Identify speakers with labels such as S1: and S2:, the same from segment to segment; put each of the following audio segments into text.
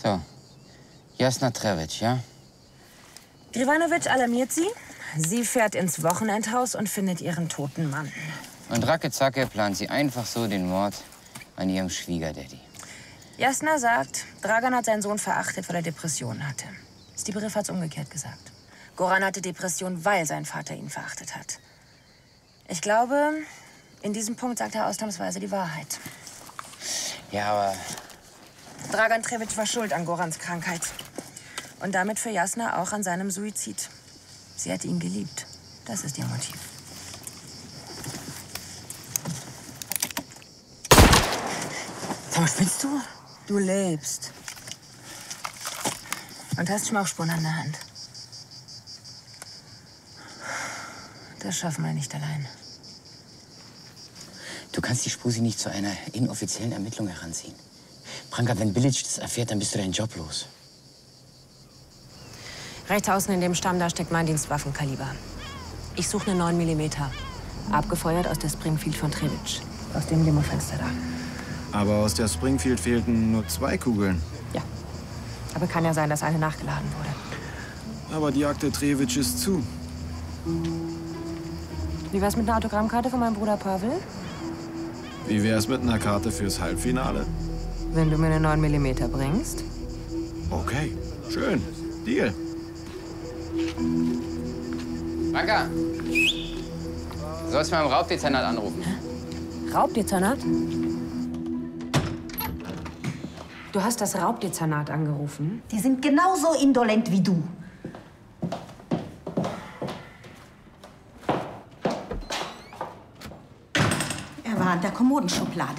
S1: So, Jasna Trevic, ja?
S2: Grivanovic alarmiert sie. Sie fährt ins Wochenendhaus und findet ihren toten Mann.
S1: Und Racke-Zacke plant sie einfach so den Mord an ihrem Schwiegerdaddy.
S2: Jasna sagt, Dragan hat seinen Sohn verachtet, weil er Depressionen hatte. Stiperev hat's umgekehrt gesagt. Goran hatte Depressionen, weil sein Vater ihn verachtet hat. Ich glaube, in diesem Punkt sagt er ausnahmsweise die Wahrheit.
S1: Ja, aber...
S2: Dragan Trevic war schuld an Gorans Krankheit. Und damit für Jasna auch an seinem Suizid. Sie hat ihn geliebt. Das ist ihr Motiv. Sag mal, spinnst du? Du lebst. Und hast Schmauchspuren an der Hand. Das schaffen wir nicht allein.
S1: Du kannst die Spusi nicht zu einer inoffiziellen Ermittlung heranziehen. Branka, wenn Bilic das erfährt, dann bist du deinen Job los.
S2: Rechts außen in dem Stamm, da steckt mein Dienstwaffenkaliber. Ich suche eine 9 mm. Abgefeuert aus der Springfield von Trevic. Aus dem Limofenster da.
S3: Aber aus der Springfield fehlten nur 2 Kugeln.
S2: Ja. Aber kann ja sein, dass eine nachgeladen wurde.
S3: Aber die Akte Trevic ist zu.
S2: Wie wär's mit einer Autogrammkarte von meinem Bruder Pavel?
S3: Wie wär's mit einer Karte fürs Halbfinale?
S2: Wenn du mir eine 9 mm bringst.
S3: Okay, schön. Deal.
S1: Branka! Du sollst mal im Raubdezernat anrufen.
S2: Raubdezernat? Du hast das Raubdezernat angerufen?
S4: Die sind genauso indolent wie du. Er war in der Kommodenschublade.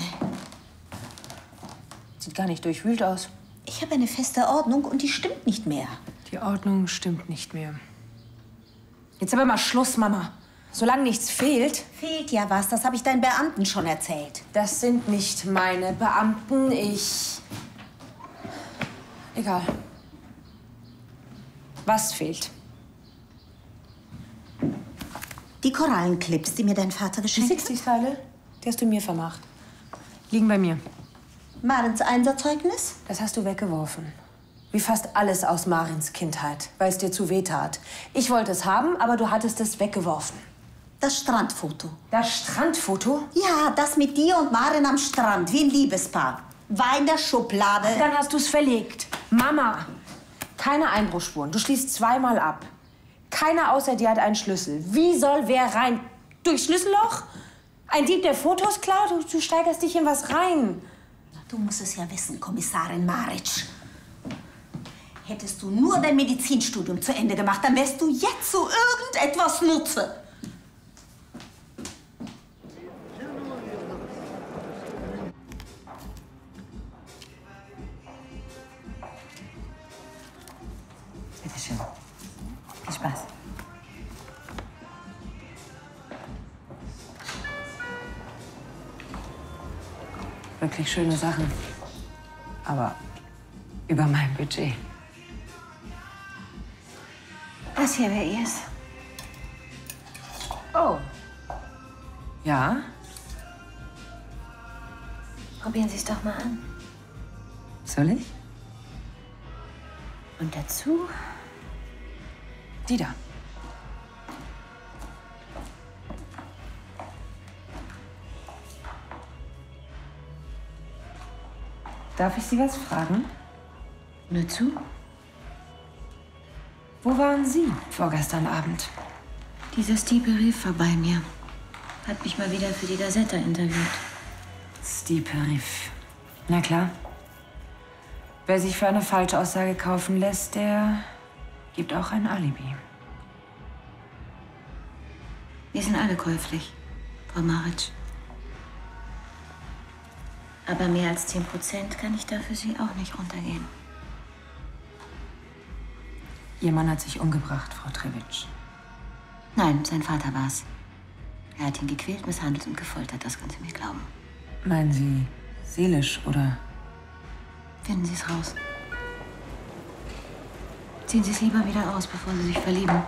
S2: Sieht gar nicht durchwühlt aus.
S4: Ich habe eine feste Ordnung und die stimmt nicht mehr.
S2: Die Ordnung stimmt nicht mehr. Jetzt aber mal Schluss, Mama. Solange nichts fehlt.
S4: Fehlt ja was, das habe ich deinen Beamten schon erzählt.
S2: Das sind nicht meine Beamten, Egal. Was fehlt?
S4: Die Korallenclips, die mir dein Vater
S2: Die
S4: geschenkt hat.
S2: 60-Teile, die hast du mir vermacht. Liegen bei mir.
S4: Marens Einserzeugnis?
S2: Das hast du weggeworfen. Wie fast alles aus Marins Kindheit, weil es dir zu weh tat. Ich wollte es haben, aber du hattest es weggeworfen.
S4: Das Strandfoto.
S2: Das Strandfoto?
S4: Ja, das mit dir und Maren am Strand, wie ein Liebespaar. War in der Schublade.
S2: Dann hast du es verlegt. Mama, keine Einbruchsspuren. Du schließt zweimal ab. Keiner außer dir hat einen Schlüssel. Wie soll wer rein? Durch Schlüsselloch? Ein Dieb, der Fotos klaut? Du steigerst dich in was rein.
S4: Du musst es ja wissen, Kommissarin Maric. Hättest du nur dein Medizinstudium zu Ende gemacht, dann wärst du jetzt zu irgendetwas Nutze.
S2: Bitte schön. Viel Spaß. Wirklich schöne Sachen. Aber über mein Budget.
S4: Das hier wäre ihrs.
S2: Oh. Ja?
S4: Probieren Sie es doch mal an.
S2: Soll ich?
S4: Und dazu?
S2: Die da. Darf ich Sie was fragen?
S4: Nur zu?
S2: Wo waren Sie vorgestern Abend?
S5: Dieser Stiperev war bei mir. Hat mich mal wieder für die Gazetta interviewt.
S2: Stiperev. Na klar. Wer sich für eine Falschaussage kaufen lässt, der gibt auch ein Alibi.
S5: Wir sind alle käuflich, Frau Maric. Aber mehr als 10% kann ich da für Sie auch nicht runtergehen.
S2: Ihr Mann hat sich umgebracht, Frau Trevic.
S5: Nein, sein Vater war's. Er hat ihn gequält, misshandelt und gefoltert, das können Sie mir glauben.
S2: Meinen Sie seelisch, oder?
S5: Finden Sie es raus. Ziehen Sie es lieber wieder aus, bevor Sie sich verlieben.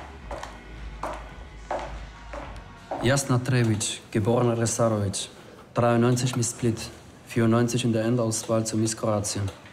S6: Jasna Trevic, geborener Resarovic. 93 Miss Split, 94 in der Endauswahl zur Miss Kroatien.